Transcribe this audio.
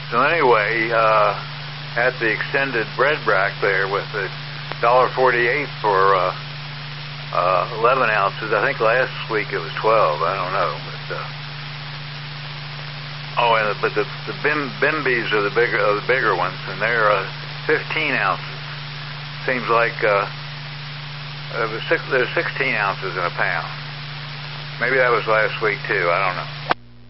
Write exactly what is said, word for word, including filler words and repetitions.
So anyway, uh, at the extended bread rack there with the one dollar forty-eight for uh, uh, eleven ounces. I think last week it was twelve. I don't know. But, uh, oh, and the, but the the Bim, Bimbies are the bigger are the bigger ones, and they're uh, fifteen ounces. Seems like uh, uh, six, there's sixteen ounces in a pound. Maybe that was last week too. I don't know.